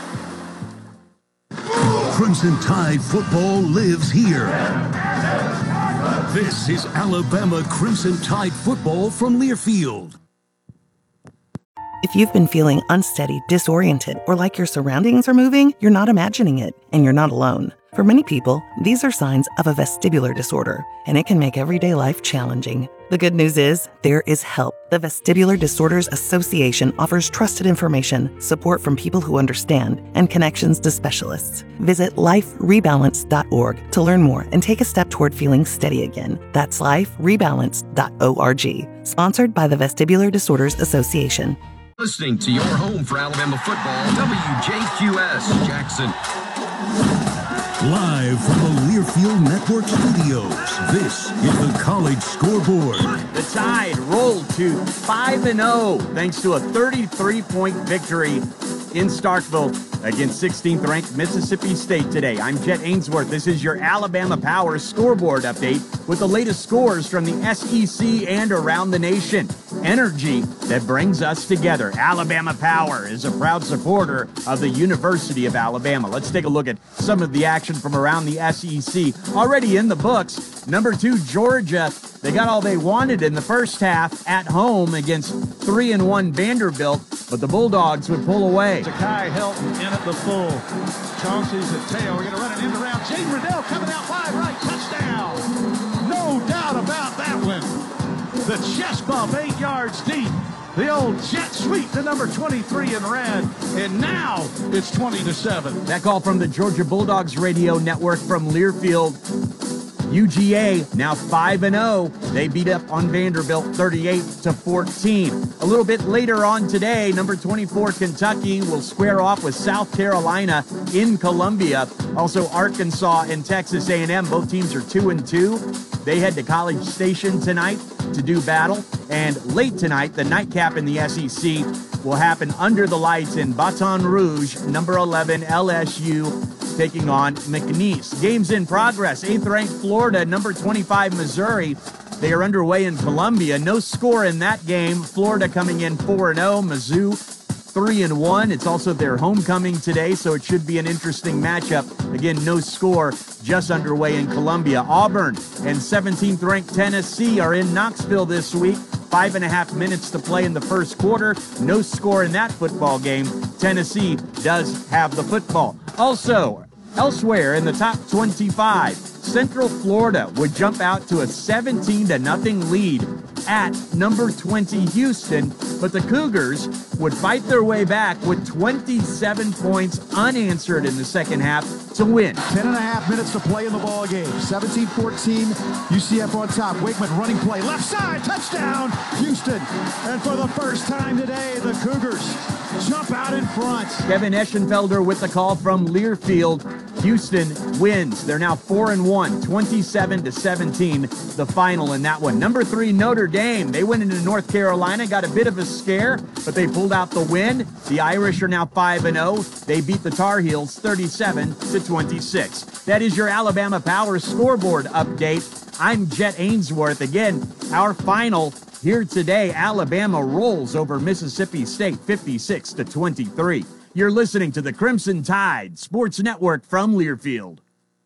Crimson Tide football lives here. This is Alabama Crimson Tide football from Learfield. If you've been feeling unsteady, disoriented, or like your surroundings are moving, you're not imagining it, and you're not alone. For many people, these are signs of a vestibular disorder, and it can make everyday life challenging. The good news is, there is help. The Vestibular Disorders Association offers trusted information, support from people who understand, and connections to specialists. Visit liferebalance.org to learn more and take a step toward feeling steady again. That's liferebalance.org. Sponsored by the Vestibular Disorders Association. Listening to your home for Alabama football, WJQS Jackson. Live from the Learfield Network Studios, this is the College Scoreboard. The Tide rolled to 5-0 thanks to a 33-point victory in Starkville against 16th-ranked Mississippi State today. I'm Jet Ainsworth. This is your Alabama Power scoreboard update with the latest scores from the SEC and around the nation. Energy that brings us together. Alabama Power is a proud supporter of the University of Alabama. Let's take a look at some of the action from around the SEC. Already in the books, number 2, Georgia. They got all they wanted in the first half at home against 3-1 Vanderbilt, but the Bulldogs would pull away. Zakai Helton in at the full. Chauncey's at tail. We're going to run an end around. Jaden Riddell coming out wide right. Touchdown. No doubt about that one. The chest bump 8 yards deep. The old jet sweep to number 23 in red. And now it's 20-7. That call from the Georgia Bulldogs radio network from Learfield. UGA now 5-0. They beat up on Vanderbilt 38-14. A little bit later on today, number 24 Kentucky will square off with South Carolina in Columbia. Also Arkansas and Texas A&M, both teams are 2-2. They head to College Station tonight to do battle. And late tonight, the nightcap in the SEC will happen under the lights in Baton Rouge. Number 11 LSU taking on McNeese. Games in progress. 8th-ranked Florida, number 25 Missouri. They are underway in Columbia. No score in that game. Florida coming in 4-0. Mizzou 3-1. It's also their homecoming today, so it should be an interesting matchup. Again, no score, just underway in Columbia. Auburn and 17th-ranked Tennessee are in Knoxville this week. 5.5 minutes to play in the first quarter. No score in that football game. Tennessee does have the football. Also, elsewhere in the top 25, Central Florida would jump out to a 17-0 lead at number 20 Houston, but the Cougars would fight their way back with 27 points unanswered in the second half to win. 10.5 minutes to play in the ball game. 17-14, UCF on top. Wakeman running play, left side, touchdown, Houston. And for the first time today, the Cougars jump out in front. Kevin Eschenfelder with the call from Learfield. Houston wins. They're now 4-1, 27-17, the final in that one. Number 3, Notre Dame. They went into North Carolina, got a bit of a scare, but they pulled out the win. The Irish are now 5-0. They beat the Tar Heels 37-26. That is your Alabama Power scoreboard update. I'm Jet Ainsworth. Again, our final here today, Alabama rolls over Mississippi State 56-23. You're listening to the Crimson Tide Sports Network from Learfield.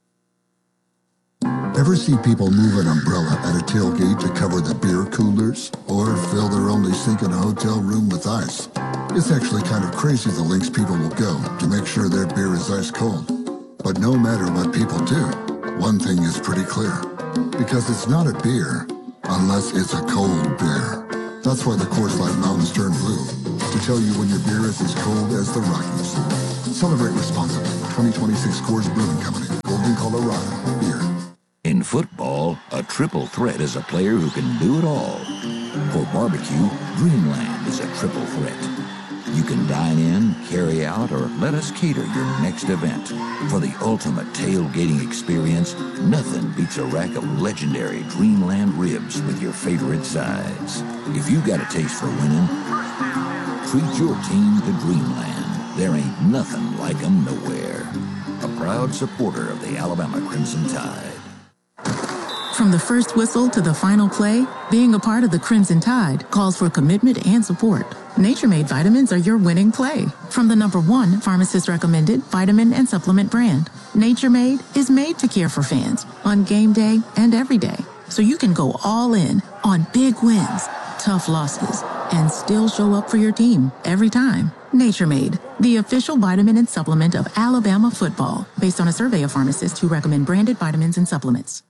Ever see people move an umbrella at a tailgate to cover the beer coolers? Or fill their only sink in a hotel room with ice? It's actually kind of crazy the lengths people will go to make sure their beer is ice cold. But no matter what people do, one thing is pretty clear. Because it's not a beer unless it's a cold beer. That's why the Coors Light Mountains turn blue, to tell you when your beer is as cold as the Rockies. Celebrate responsibly. 2026 Coors Brewing Company, Golden, Colorado. Beer. In football, a triple threat is a player who can do it all. For barbecue, Dreamland is a triple threat. You can dine in, carry out, or let us cater your next event. For the ultimate tailgating experience, nothing beats a rack of legendary Dreamland ribs with your favorite sides. If you got a taste for winning, treat your team to Dreamland. There ain't nothing like 'em nowhere. A proud supporter of the Alabama Crimson Tide. From the first whistle to the final play, being a part of the Crimson Tide calls for commitment and support. Nature Made vitamins are your winning play. From the #1 pharmacist-recommended vitamin and supplement brand, Nature Made is made to care for fans on game day and every day. So you can go all in on big wins, tough losses, and still show up for your team every time. Nature Made, the official vitamin and supplement of Alabama football, based on a survey of pharmacists who recommend branded vitamins and supplements.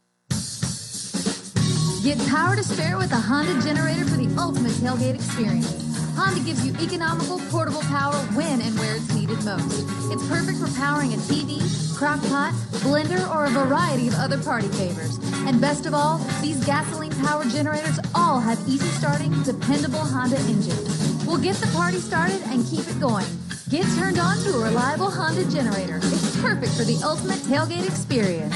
Get power to spare with a Honda generator for the ultimate tailgate experience. Honda gives you economical, portable power when and where it's needed most. It's perfect for powering a TV, crock pot, blender, or a variety of other party favors. And best of all, these gasoline-powered generators all have easy-starting, dependable Honda engines. We'll get the party started and keep it going. Get turned on to a reliable Honda generator. It's perfect for the ultimate tailgate experience.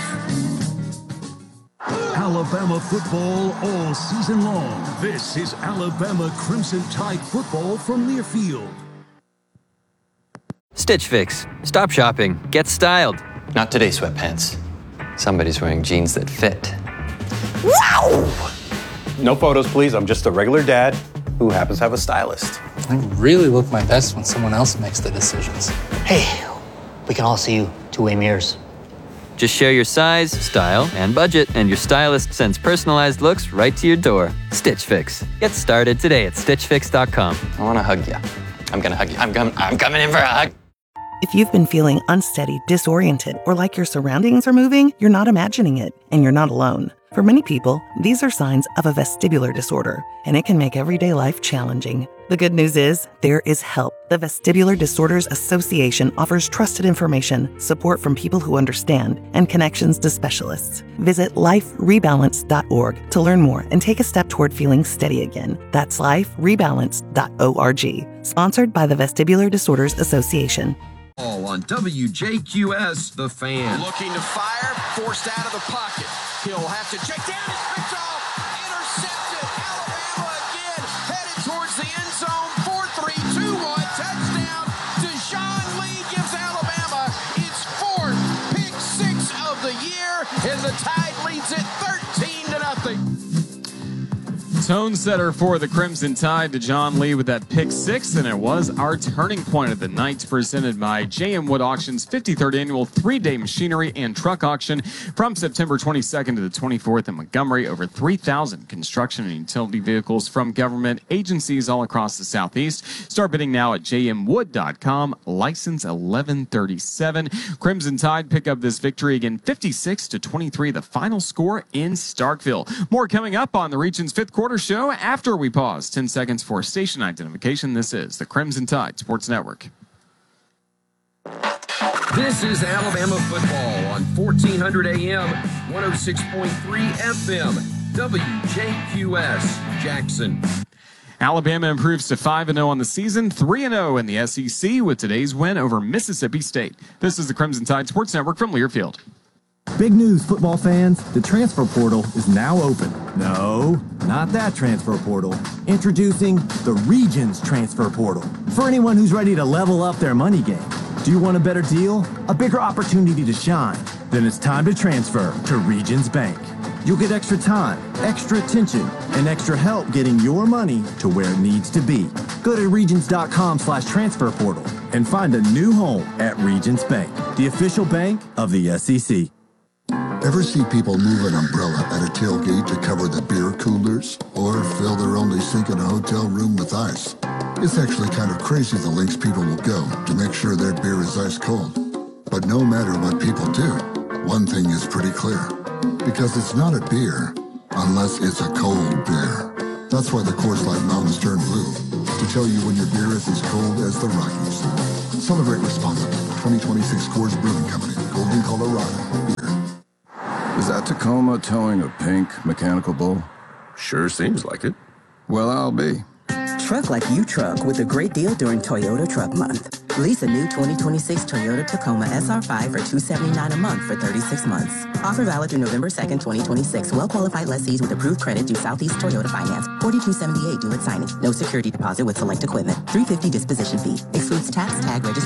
Alabama football all season long. This is Alabama Crimson Tide football from Learfield. Stitch Fix. Stop shopping. Get styled. Not today, sweatpants. Somebody's wearing jeans that fit. Wow! No photos, please. I'm just a regular dad who happens to have a stylist. I really look my best when someone else makes the decisions. Hey, we can all see you two-way mirrors. Just share your size, style, and budget, and your stylist sends personalized looks right to your door. Stitch Fix. Get started today at StitchFix.com. I want to hug you. I'm going to hug you. I'm coming in for a hug. If you've been feeling unsteady, disoriented, or like your surroundings are moving, you're not imagining it, and you're not alone. For many people, these are signs of a vestibular disorder, and it can make everyday life challenging. The good news is, there is help. The Vestibular Disorders Association offers trusted information, support from people who understand, and connections to specialists. Visit liferebalance.org to learn more and take a step toward feeling steady again. That's liferebalance.org. Sponsored by the Vestibular Disorders Association. All on WJQS, The Fan. Looking to fire, forced out of the pocket. He'll have to check down. It's picked off. Intercepted. Alabama again. Headed towards the end zone. 4-3, 2-1. Touchdown. Deshaun Lee gives Alabama its fourth pick six of the year. And the Tide leads it 13-0. Tone setter for the Crimson Tide, Deshaun Lee with that pick six, and it was our turning point of the night, presented by J.M. Wood Auctions 53rd annual 3-day machinery and truck auction from September 22nd to the 24th in Montgomery. Over 3,000 construction and utility vehicles from government agencies all across the Southeast. Start bidding now at jmwood.com. License 1137. Crimson Tide pick up this victory again, 56-23, the final score in Starkville. More coming up on the region's fifth quarter show after we pause 10 seconds for station identification. This is the Crimson Tide Sports Network. This is Alabama football on 1400 AM, 106.3 FM, WJQS, Jackson. Alabama improves to 5-0 on the season, 3-0 in the SEC with today's win over Mississippi State. This is the Crimson Tide Sports Network from Learfield. Big news, football fans. The transfer portal is now open. No, not that transfer portal. Introducing the Regions Transfer Portal. For anyone who's ready to level up their money game. Do you want a better deal? A bigger opportunity to shine? Then it's time to transfer to Regions Bank. You'll get extra time, extra attention, and extra help getting your money to where it needs to be. Go to regions.com/transfer portal and find a new home at Regions Bank, the official bank of the SEC. Ever see people move an umbrella at a tailgate to cover the beer coolers? Or fill their only sink in a hotel room with ice? It's actually kind of crazy the lengths people will go to make sure their beer is ice cold. But no matter what people do, one thing is pretty clear. Because it's not a beer unless it's a cold beer. That's why the Coors Light Mountains turn blue. To tell you when your beer is as cold as the Rockies. Celebrate responsibly. 2026 Coors Brewing Company, Golden, Colorado. Beer. Is that Tacoma towing a pink mechanical bull? Sure seems like it. Well, I'll be. Truck like you truck with a great deal during Toyota Truck Month. Lease a new 2026 Toyota Tacoma SR5 for $279 a month for 36 months. Offer valid through November 2nd, 2026. Well-qualified lessees with approved credit due Southeast Toyota Finance. $42.78 due at signing. No security deposit with select equipment. $350 disposition fee. Excludes tax, tag, registration.